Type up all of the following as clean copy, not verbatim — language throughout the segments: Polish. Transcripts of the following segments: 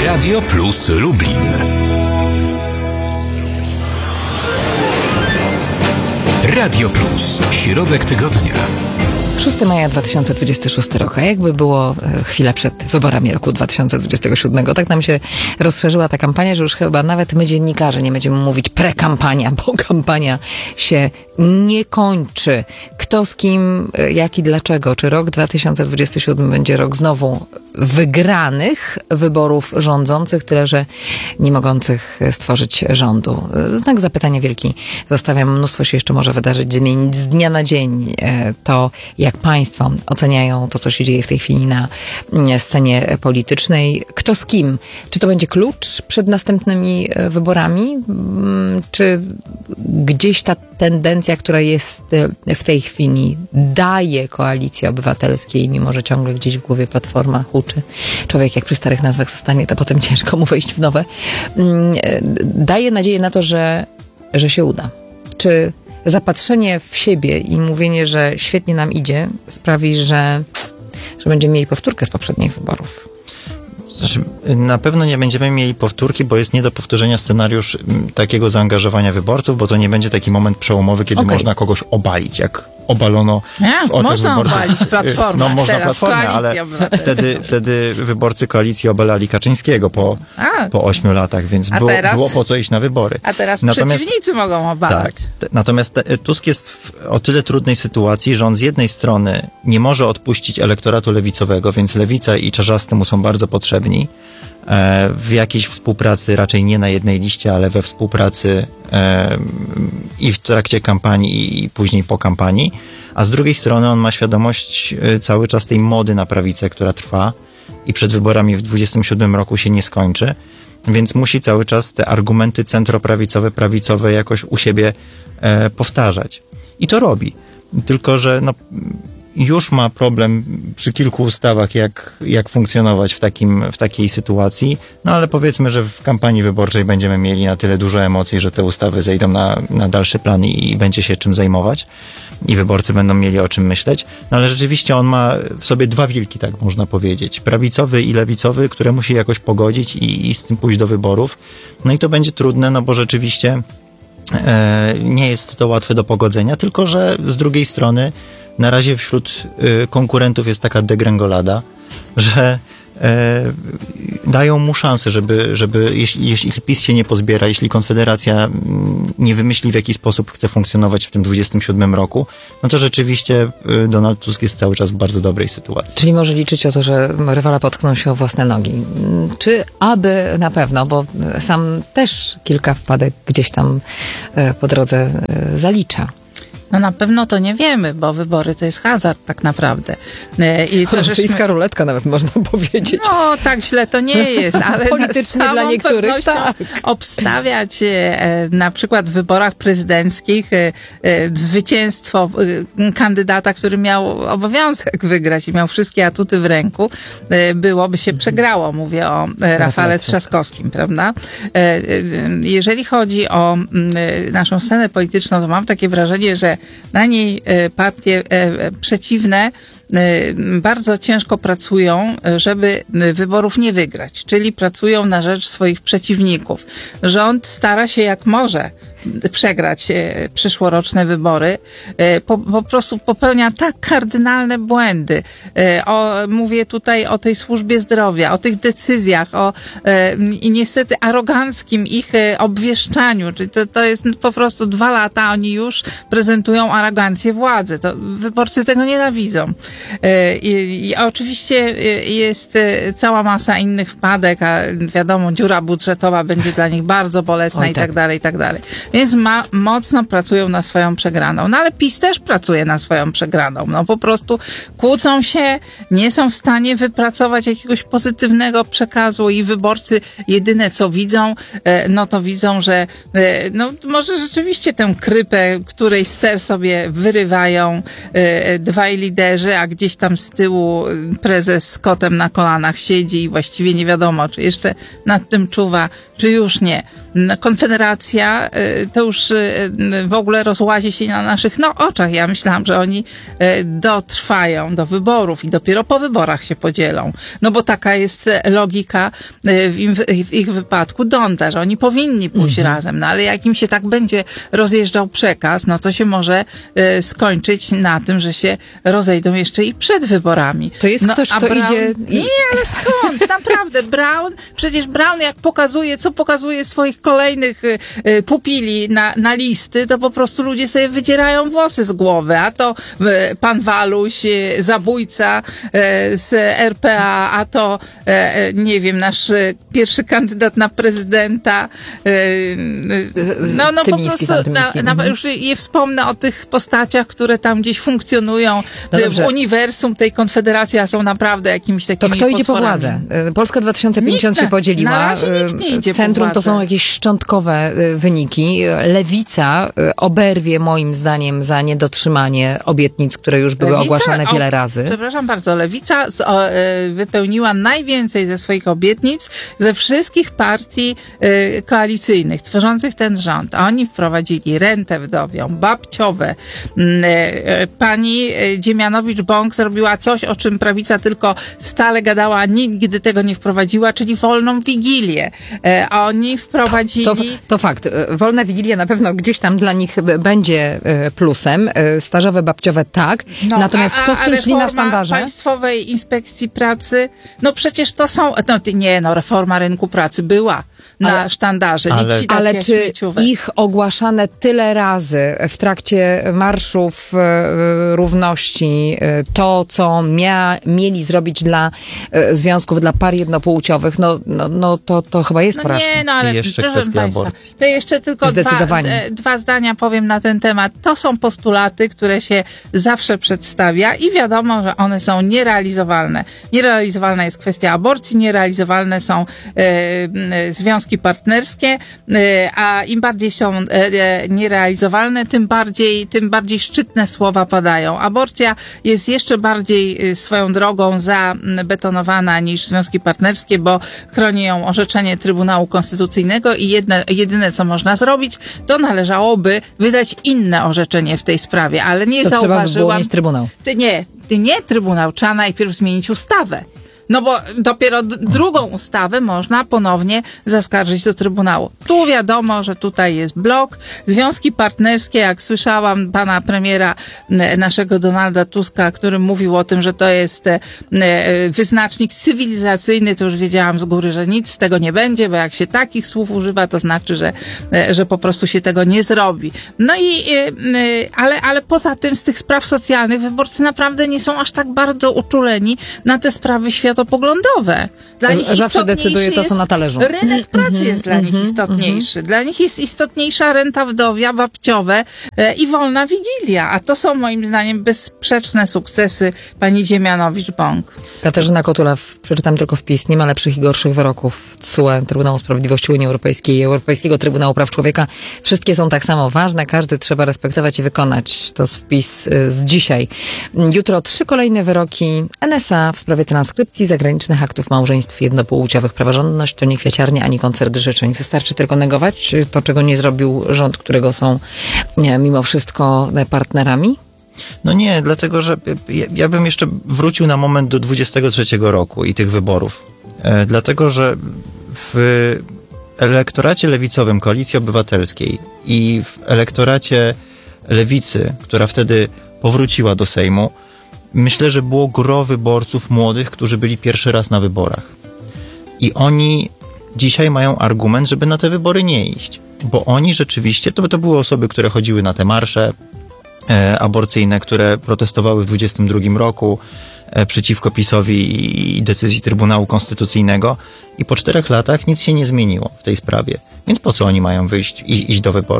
Radio Plus Lublin. Radio Plus. Środek tygodnia. 6 maja 2026 rok, a jakby było chwilę przed wyborami roku 2027. Tak nam się rozszerzyła ta kampania, że już chyba nawet my dziennikarze nie będziemy mówić prekampania, bo kampania się nie kończy. Kto z kim, jak i dlaczego? Czy rok 2027 będzie rok znowu wygranych wyborów rządzących, tyle że nie mogących stworzyć rządu? Znak zapytania wielki zostawiam. Mnóstwo się jeszcze może wydarzyć, zmienić z dnia na dzień. To jak państwo oceniają to, co się dzieje w tej chwili na scenie politycznej. Kto z kim? Czy to będzie klucz przed następnymi wyborami? Czy gdzieś ta tendencja, która jest w tej chwili, daje Koalicji Obywatelskiej, mimo że ciągle gdzieś w głowie Platforma huczy. Człowiek jak przy starych nazwach zostanie, to potem ciężko mu wejść w nowe. Daje nadzieję na to, że się uda. Czy zapatrzenie w siebie i mówienie, że świetnie nam idzie, sprawi, że będziemy mieli powtórkę z poprzednich wyborów? Znaczy, na pewno nie będziemy mieli powtórki, bo jest nie do powtórzenia scenariusz takiego zaangażowania wyborców, bo to nie będzie taki moment przełomowy, kiedy można kogoś obalić, jak obalono w oczach można wyborców. Obalić Platformę. No można teraz Platformę, ale wtedy wyborcy koalicji obalali Kaczyńskiego po 8 latach, więc było po co iść na wybory. A teraz przeciwnicy mogą obalać. Tak, natomiast Tusk jest w o tyle trudnej sytuacji, że on z jednej strony nie może odpuścić elektoratu lewicowego, więc Lewica i Czarzasty mu są bardzo potrzebni. W jakiejś współpracy, raczej nie na jednej liście, ale we współpracy i w trakcie kampanii i później po kampanii, a z drugiej strony on ma świadomość cały czas tej mody na prawicę, która trwa i przed wyborami w 2027 roku się nie skończy, więc musi cały czas te argumenty centroprawicowe, prawicowe jakoś u siebie powtarzać. I to robi. Tylko że już ma problem przy kilku ustawach, jak funkcjonować w takiej sytuacji, no ale powiedzmy, że w kampanii wyborczej będziemy mieli na tyle dużo emocji, że te ustawy zejdą na dalszy plan i będzie się czym zajmować i wyborcy będą mieli o czym myśleć, no ale rzeczywiście on ma w sobie dwa wilki, tak można powiedzieć, prawicowy i lewicowy, które musi jakoś pogodzić i z tym pójść do wyborów, no i to będzie trudne, no bo rzeczywiście nie jest to łatwe do pogodzenia, tylko że z drugiej strony na razie wśród konkurentów jest taka degrengolada, że dają mu szansę, żeby jeśli PiS się nie pozbiera, jeśli Konfederacja nie wymyśli, w jaki sposób chce funkcjonować w tym 27 roku, no to rzeczywiście Donald Tusk jest cały czas w bardzo dobrej sytuacji. Czyli może liczyć o to, że rywale potkną się o własne nogi. Czy aby na pewno, bo sam też kilka wpadek gdzieś tam po drodze zalicza. No na pewno to nie wiemy, bo wybory to jest hazard tak naprawdę. Rosyjska ruletka nawet można powiedzieć. No tak źle to nie jest, ale politycznie dla niektórych tak. Obstawiać na przykład w wyborach prezydenckich zwycięstwo kandydata, który miał obowiązek wygrać i miał wszystkie atuty w ręku, byłoby się przegrało. Mówię o Rafale Trzaskowskim, prawda? Jeżeli chodzi o naszą scenę polityczną, to mam takie wrażenie, że na niej partie przeciwne bardzo ciężko pracują, żeby wyborów nie wygrać, czyli pracują na rzecz swoich przeciwników. Rząd stara się jak może przegrać przyszłoroczne wybory, po prostu popełnia tak kardynalne błędy. Mówię tutaj o tej służbie zdrowia, o tych decyzjach, i niestety aroganckim ich obwieszczaniu. Czyli to jest po prostu 2 lata, oni już prezentują arogancję władzy. To wyborcy tego nienawidzą. I oczywiście jest cała masa innych wpadek, a wiadomo, dziura budżetowa będzie dla nich bardzo bolesna i tak dalej, i tak dalej. Więc mocno pracują na swoją przegraną. No ale PiS też pracuje na swoją przegraną. No po prostu kłócą się, nie są w stanie wypracować jakiegoś pozytywnego przekazu i wyborcy jedyne co widzą, no to widzą, że no może rzeczywiście tę krypę, której ster sobie wyrywają dwaj liderzy, a gdzieś tam z tyłu prezes z kotem na kolanach siedzi i właściwie nie wiadomo, czy jeszcze nad tym czuwa, czy już nie. Konfederacja to już w ogóle rozłazi się na naszych oczach. Ja myślałam, że oni dotrwają do wyborów i dopiero po wyborach się podzielą. No bo taka jest logika w ich wypadku Donda, że oni powinni pójść razem. No ale jak im się tak będzie rozjeżdżał przekaz, no to się może skończyć na tym, że się rozejdą jeszcze i przed wyborami. To jest ktoś, kto idzie... Nie, ale skąd? Naprawdę. Przecież Brown jak co pokazuje swoich kolejnych pupili na listy, to po prostu ludzie sobie wydzierają włosy z głowy. A to pan Waluś, zabójca z RPA, a to nie wiem, nasz pierwszy kandydat na prezydenta. No po prostu już nie wspomnę o tych postaciach, które tam gdzieś funkcjonują w uniwersum tej Konfederacji, a są naprawdę jakimiś takimi To kto idzie po potworami. władzę? Polska 2050 się podzieliła. Na razie nikt nie idzie Centrum po to są władzę. jakieś szczątkowe wyniki. Lewica oberwie moim zdaniem za niedotrzymanie obietnic, które już były ogłaszane wiele razy. Przepraszam bardzo, Lewica wypełniła najwięcej ze swoich obietnic ze wszystkich partii koalicyjnych tworzących ten rząd. Oni wprowadzili rentę wdowią, babciowe. Pani Dziemianowicz-Bąk zrobiła coś, o czym prawica tylko stale gadała, a nigdy tego nie wprowadziła, czyli wolną Wigilię. Oni wprowadzili... To fakt. Wolna Wigilia na pewno gdzieś tam dla nich będzie plusem. Stażowe, babciowe tak. Natomiast kto szczęśli na sztandarze? Państwowej Inspekcji Pracy, no przecież to są... reforma rynku pracy była na sztandarze. Likwidacja Ale czy śmieciówek. ich ogłaszane tyle razy w trakcie marszów równości, to co mieli zrobić dla związków, dla par jednopłciowych, to chyba jest porażka. Nie, ale I jeszcze proszę kwestia państwa, aborcji. to jeszcze tylko Zdecydowanie. dwa zdania powiem na ten temat. To są postulaty, które się zawsze przedstawia i wiadomo, że one są nierealizowalne. Nierealizowalna jest kwestia aborcji, nierealizowalne są związki partnerskie, a im bardziej są nierealizowalne, tym bardziej szczytne słowa padają. Aborcja jest jeszcze bardziej swoją drogą zabetonowana niż związki partnerskie, bo chroni ją orzeczenie Trybunału Konstytucyjnego i jedyne co można zrobić, to należałoby wydać inne orzeczenie w tej sprawie, ale nie To zauważyłam... trzeba by było mieć Trybunał. Nie Trybunał, trzeba najpierw zmienić ustawę. No bo dopiero drugą ustawę można ponownie zaskarżyć do Trybunału. Tu wiadomo, że tutaj jest blok. Związki partnerskie, jak słyszałam pana premiera naszego Donalda Tuska, który mówił o tym, że to jest wyznacznik cywilizacyjny, to już wiedziałam z góry, że nic z tego nie będzie, bo jak się takich słów używa, to znaczy, że po prostu się tego nie zrobi. No i, ale poza tym z tych spraw socjalnych wyborcy naprawdę nie są aż tak bardzo uczuleni na te sprawy światopoglądowe. Dla nich Zawsze decyduje to, co na talerzu. Rynek pracy jest dla nich istotniejszy. Dla nich jest istotniejsza renta wdowia, babciowe i wolna Wigilia. A to są moim zdaniem bezsprzeczne sukcesy pani Dziemianowicz-Bąk. Katarzyna Kotula, przeczytam tylko wpis, nie ma lepszych i gorszych wyroków TSUE, Trybunału Sprawiedliwości Unii Europejskiej i Europejskiego Trybunału Praw Człowieka. Wszystkie są tak samo ważne, każdy trzeba respektować i wykonać. To wpis z dzisiaj. Jutro 3 kolejne wyroki NSA w sprawie transkrypcji zagranicznych aktów małżeństw jednopłciowych. Praworządność to nie kwiaciarnia ani koncert życzeń. Wystarczy tylko negować to, czego nie zrobił rząd, którego są mimo wszystko partnerami? No nie, dlatego że ja bym jeszcze wrócił na moment do 23 roku i tych wyborów. Dlatego, że w elektoracie lewicowym Koalicji Obywatelskiej i w elektoracie lewicy, która wtedy powróciła do Sejmu, myślę, że było gros wyborców młodych, którzy byli pierwszy raz na wyborach. I oni dzisiaj mają argument, żeby na te wybory nie iść. Bo oni rzeczywiście, to były osoby, które chodziły na te marsze aborcyjne, które protestowały w 22 roku przeciwko PiS-owi i decyzji Trybunału Konstytucyjnego. I po 4 latach nic się nie zmieniło w tej sprawie. Więc po co oni mają wyjść i iść do wyborów?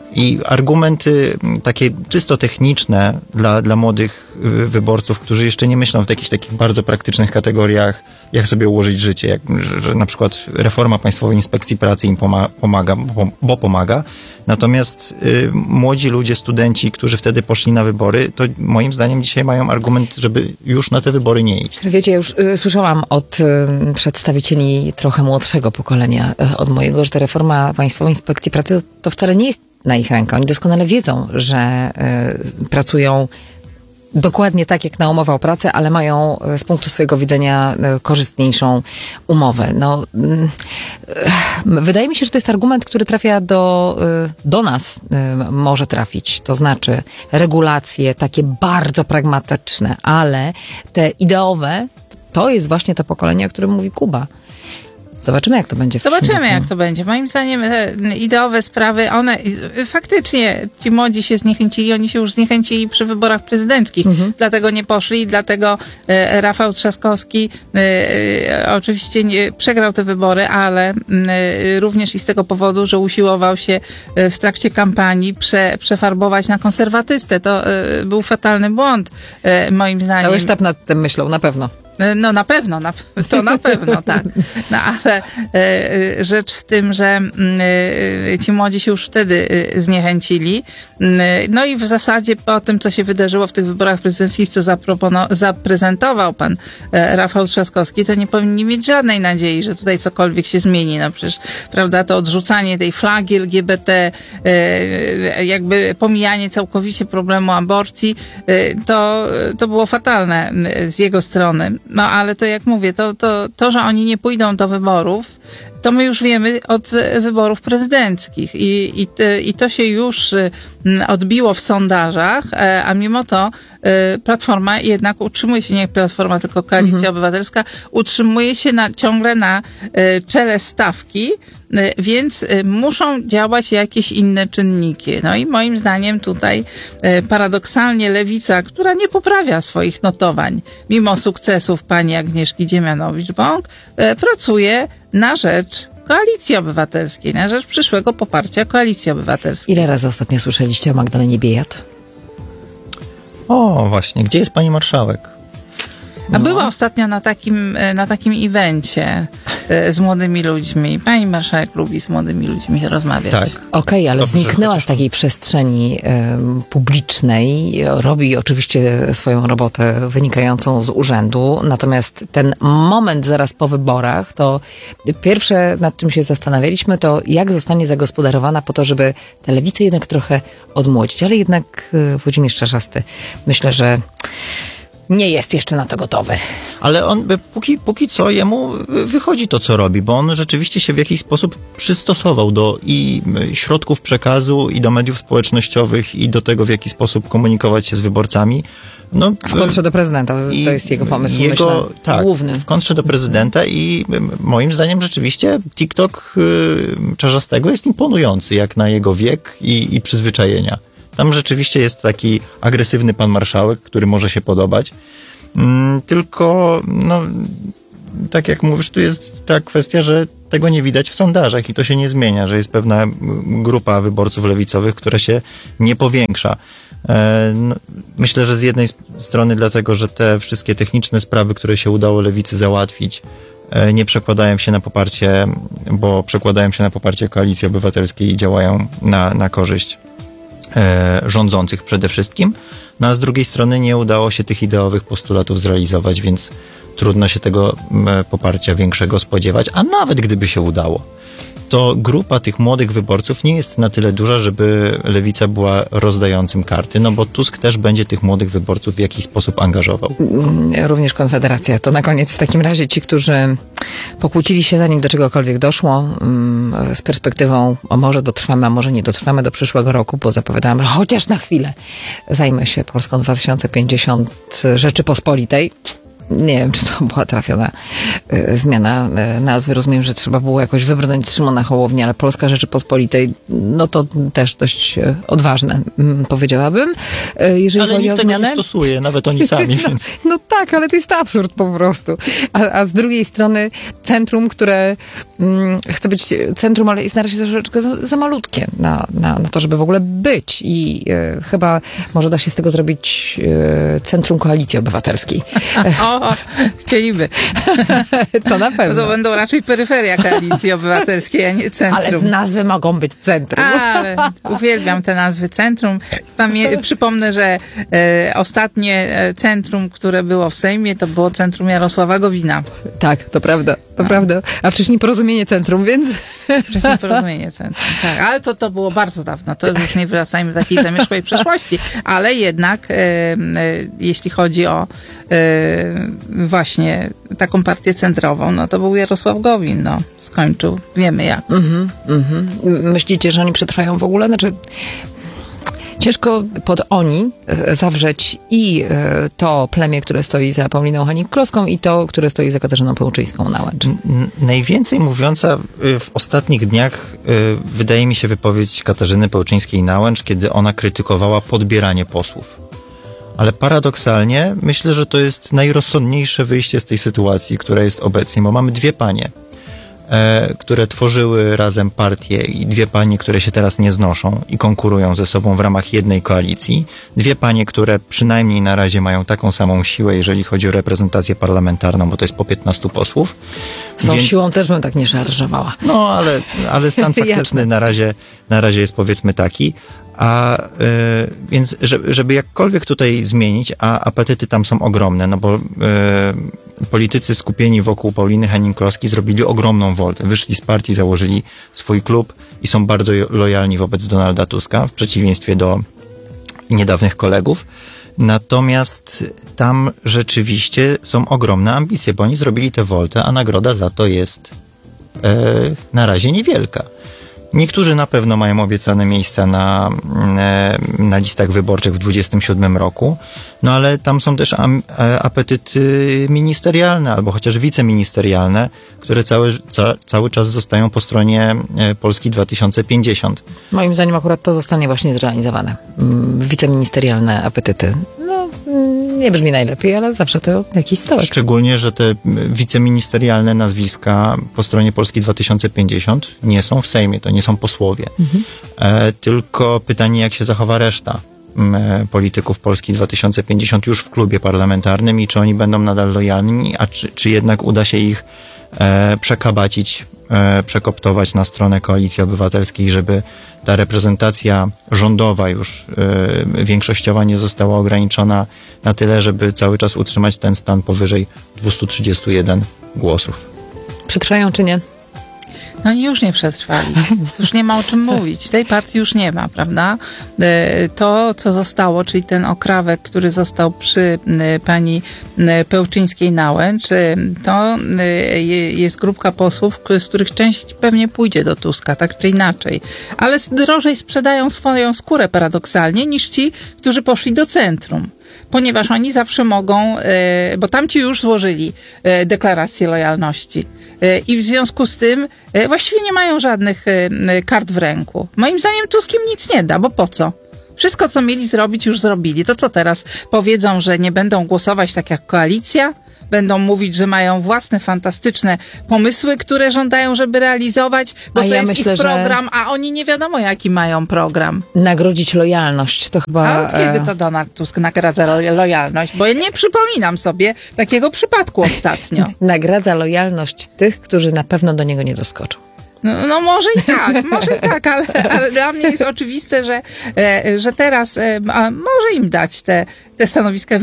I argumenty takie czysto techniczne dla młodych wyborców, którzy jeszcze nie myślą w jakichś takich bardzo praktycznych kategoriach, jak sobie ułożyć życie, że na przykład reforma Państwowej Inspekcji Pracy im pomaga, bo pomaga. Natomiast młodzi ludzie, studenci, którzy wtedy poszli na wybory, to moim zdaniem dzisiaj mają argument, żeby już na te wybory nie iść. Wiecie, już słyszałam od przedstawicieli trochę młodszego pokolenia, od mojego, że ta reforma Państwowej Inspekcji Pracy to wcale nie jest na ich rękę. Oni doskonale wiedzą, że pracują dokładnie tak, jak na umowę o pracę, ale mają z punktu swojego widzenia korzystniejszą umowę. No, wydaje mi się, że to jest argument, który trafia do nas, może trafić. To znaczy regulacje takie bardzo pragmatyczne, ale te ideowe, to jest właśnie to pokolenie, o którym mówi Kuba. Zobaczymy, jak to będzie. Zobaczymy, jak to będzie. Moim zdaniem te ideowe sprawy, one faktycznie, ci młodzi się zniechęcili, oni się już zniechęcili przy wyborach prezydenckich. Dlatego nie poszli, dlatego Rafał Trzaskowski oczywiście nie przegrał te wybory, ale również i z tego powodu, że usiłował się w trakcie kampanii przefarbować na konserwatystę. To był fatalny błąd, moim zdaniem. Cały sztab nad tym myślał, na pewno. No na pewno, to na pewno, tak. No ale rzecz w tym, że ci młodzi się już wtedy zniechęcili. No i w zasadzie po tym, co się wydarzyło w tych wyborach prezydenckich, co zaprezentował pan Rafał Trzaskowski, to nie powinni mieć żadnej nadziei, że tutaj cokolwiek się zmieni. No przecież, prawda, to odrzucanie tej flagi LGBT, jakby pomijanie całkowicie problemu aborcji, to było fatalne z jego strony. No ale to jak mówię, to, że oni nie pójdą do wyborów, to my już wiemy od wyborów prezydenckich i to się już odbiło w sondażach, a mimo to Platforma jednak utrzymuje się, nie Platforma, tylko Koalicja Obywatelska, utrzymuje się ciągle na czele stawki, więc muszą działać jakieś inne czynniki. No i moim zdaniem tutaj paradoksalnie Lewica, która nie poprawia swoich notowań, mimo sukcesów pani Agnieszki Dziemianowicz-Bąk, pracuje na rzecz Koalicji Obywatelskiej, na rzecz przyszłego poparcia Koalicji Obywatelskiej. Ile razy ostatnio słyszeliście o Magdalenie Biejat? O, właśnie. Gdzie jest pani marszałek? A była ostatnio na takim evencie z młodymi ludźmi. Pani marszałek lubi z młodymi ludźmi rozmawiać. Tak. Okej, ale Dobrze, zniknęła z takiej przestrzeni publicznej. Robi oczywiście swoją robotę wynikającą z urzędu. Natomiast ten moment zaraz po wyborach, to pierwsze, nad czym się zastanawialiśmy, to jak zostanie zagospodarowana po to, żeby tę lewicę jednak trochę odmłodzić. Ale jednak Włodzimierz Czarzasty, myślę, że nie jest jeszcze na to gotowy. Ale on póki co jemu wychodzi to, co robi, bo on rzeczywiście się w jakiś sposób przystosował do i środków przekazu, i do mediów społecznościowych, i do tego, w jaki sposób komunikować się z wyborcami. No, W kontrze do prezydenta, to jest jego pomysł, myślę, tak, główny. W kontrze do prezydenta i moim zdaniem rzeczywiście TikTok Czarzastego jest imponujący, jak na jego wiek i przyzwyczajenia. Tam rzeczywiście jest taki agresywny pan marszałek, który może się podobać. Tylko, no, tak jak mówisz, tu jest ta kwestia, że tego nie widać w sondażach i to się nie zmienia, że jest pewna grupa wyborców lewicowych, która się nie powiększa. No, myślę, że z jednej strony dlatego, że te wszystkie techniczne sprawy, które się udało lewicy załatwić, nie przekładają się na poparcie, bo przekładają się na poparcie Koalicji Obywatelskiej i działają na korzyść rządzących przede wszystkim, no a z drugiej strony nie udało się tych ideowych postulatów zrealizować, więc trudno się tego poparcia większego spodziewać, a nawet gdyby się udało, to grupa tych młodych wyborców nie jest na tyle duża, żeby lewica była rozdającym karty, no bo Tusk też będzie tych młodych wyborców w jakiś sposób angażował. Również Konfederacja. To na koniec w takim razie ci, którzy pokłócili się, zanim do czegokolwiek doszło, z perspektywą, a może dotrwamy, a może nie dotrwamy do przyszłego roku, bo zapowiadałam, że chociaż na chwilę zajmę się Polską 2050 Rzeczypospolitej. nie wiem, czy to była trafiona zmiana nazwy. Rozumiem, że trzeba było jakoś wybrnąć Szymona Hołownię, ale Polska Rzeczypospolitej, no to też dość odważne, powiedziałabym. Jeżeli Ale chodzi nikt o tego zmianę. nie stosuje, nawet oni sami, więc... No tak, ale to jest absurd po prostu. A z drugiej strony centrum, które chce być centrum, ale jest na razie troszeczkę za malutkie na to, żeby w ogóle być. I chyba może da się z tego zrobić centrum Koalicji Obywatelskiej. O, chcieliby. To na pewno. To będą raczej peryferia Koalicji Obywatelskiej, a nie centrum. Ale z nazwy mogą być centrum. Ale uwielbiam te nazwy centrum. Przypomnę, że ostatnie centrum, które było w Sejmie, to było centrum Jarosława Gowina. Tak, to prawda, to prawda. A wcześniej Porozumienie Centrum, więc... Wcześniej Porozumienie Centrum, tak. Ale to było bardzo dawno. To już nie wracajmy do takiej zamierzchłej przeszłości. Ale jednak, jeśli chodzi o właśnie taką partię centrową, no to był Jarosław Gowin, no. Skończył. Wiemy jak. Myślicie, że oni przetrwają w ogóle? Znaczy... Ciężko pod oni zawrzeć i to plemię, które stoi za Pauliną Hennig-Kloską i to, które stoi za Katarzyną Pełczyńską-Nałęcz. Najwięcej mówiąca w ostatnich dniach wydaje mi się wypowiedź Katarzyny Pełczyńskiej-Nałęcz, kiedy ona krytykowała podbieranie posłów. Ale paradoksalnie myślę, że to jest najrozsądniejsze wyjście z tej sytuacji, która jest obecnie, bo mamy dwie panie, które tworzyły razem partię i dwie panie, które się teraz nie znoszą i konkurują ze sobą w ramach jednej koalicji. Dwie panie, które przynajmniej na razie mają taką samą siłę, jeżeli chodzi o reprezentację parlamentarną, bo to jest po 15 posłów. Z tą siłą też bym tak nie szarżowała. No, ale stan faktyczny na razie jest powiedzmy taki. Więc żeby jakkolwiek tutaj zmienić, a apetyty tam są ogromne, no bo politycy skupieni wokół Pauliny Hennig-Kloski zrobili ogromną woltę. Wyszli z partii, założyli swój klub i są bardzo lojalni wobec Donalda Tuska, w przeciwieństwie do niedawnych kolegów. Natomiast tam rzeczywiście są ogromne ambicje, bo oni zrobili tę woltę, a nagroda za to jest na razie niewielka. Niektórzy na pewno mają obiecane miejsca na listach wyborczych w 2027 roku, no ale tam są też apetyty ministerialne albo chociaż wiceministerialne, które cały czas zostają po stronie Polski 2050. Moim zdaniem akurat to zostanie właśnie zrealizowane. Wiceministerialne apetyty. No, nie brzmi najlepiej, ale zawsze to jakiś stołek. Szczególnie, że te wiceministerialne nazwiska po stronie Polski 2050 nie są w Sejmie, to nie są posłowie. Tylko pytanie, jak się zachowa reszta polityków Polski 2050 już w klubie parlamentarnym i czy oni będą nadal lojalni, a czy jednak uda się ich przekabacić, przekoptować na stronę Koalicji Obywatelskiej, żeby ta reprezentacja rządowa już większościowa nie została ograniczona na tyle, żeby cały czas utrzymać ten stan powyżej 231 głosów. Przetrwają czy nie? No oni już nie przetrwali. To już nie ma o czym mówić. Tej partii już nie ma, prawda? To, co zostało, czyli ten okrawek, który został przy pani Pełczyńskiej-Nałęcz, to jest grupka posłów, z których część pewnie pójdzie do Tuska, tak czy inaczej. Ale drożej sprzedają swoją skórę paradoksalnie niż ci, którzy poszli do centrum. Ponieważ oni zawsze mogą, bo tamci już złożyli deklarację lojalności. I w związku z tym właściwie nie mają żadnych kart w ręku. Moim zdaniem Tusk im nic nie da, bo po co? Wszystko, co mieli zrobić, już zrobili. To co teraz? Powiedzą, że nie będą głosować tak jak koalicja? Będą mówić, że mają własne fantastyczne pomysły, które żądają, żeby realizować, bo to jest ich program, a oni nie wiadomo, jaki mają program. Nagrodzić lojalność, to chyba... A od kiedy to Donald Tusk nagradza lojalność? Bo ja nie przypominam sobie takiego przypadku ostatnio. Nagradza lojalność tych, którzy na pewno do niego nie doskoczą. No może i tak, ale dla mnie jest oczywiste, że teraz może im dać te stanowiska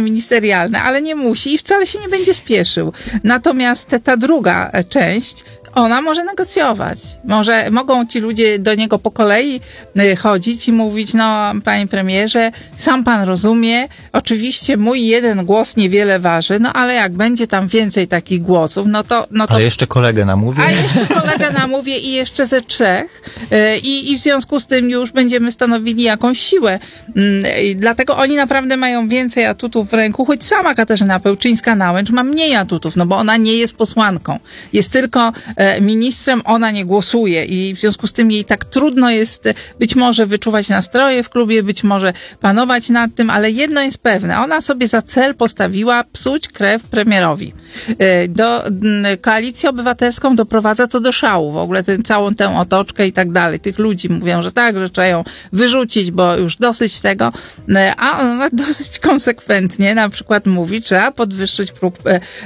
wiceministerialne, ale nie musi i wcale się nie będzie spieszył. Natomiast ta druga część, ona może negocjować. Mogą ci ludzie do niego po kolei chodzić i mówić, no panie premierze, sam pan rozumie, oczywiście mój jeden głos niewiele waży, no ale jak będzie tam więcej takich głosów, no to... Ale jeszcze kolegę namówię. A jeszcze kolegę namówię i jeszcze ze 3 i w związku z tym już będziemy stanowili jakąś siłę. I dlatego oni naprawdę mają więcej atutów w ręku, choć sama Katarzyna Pełczyńska-Nałęcz ma mniej atutów, no bo ona nie jest posłanką. Jest tylko ministrem, ona nie głosuje i w związku z tym jej tak trudno jest być może wyczuwać nastroje w klubie, być może panować nad tym, ale jedno jest pewne, ona sobie za cel postawiła psuć krew premierowi. Koalicję Obywatelską doprowadza to do szału, w ogóle całą tę otoczkę i tak dalej. Tych ludzi mówią, że tak, że trzeba ją wyrzucić, bo już dosyć tego, a ona dosyć konsekwentnie na przykład mówi, trzeba podwyższyć próg,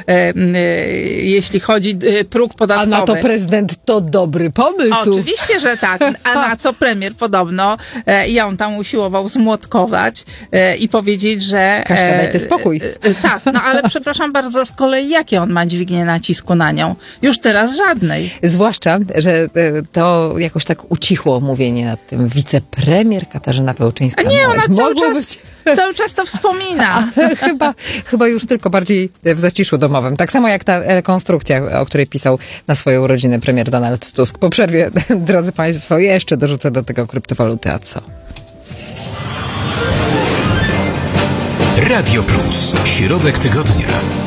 jeśli chodzi próg podatkowy. A na to prezydent to dobry pomysł. Oczywiście, że tak. A na co premier podobno ją tam usiłował zmłotkować i powiedzieć, że... Kaśka, daj ty spokój. Tak, no ale przepraszam bardzo, z kolei jakie on ma dźwignię nacisku na nią? Już teraz żadnej. Zwłaszcza, że to jakoś tak ucichło mówienie nad tym. Wicepremier Katarzyna Pełczyńska. Nie, ona cały czas to wspomina. Chyba już tylko bardziej w zaciszu domowym. Tak samo jak ta rekonstrukcja, o której pisał na swoje urodziny premier Donald Tusk. Po przerwie, drodzy państwo, jeszcze dorzucę do tego kryptowaluty, a co? Radio Plus. Środek tygodnia.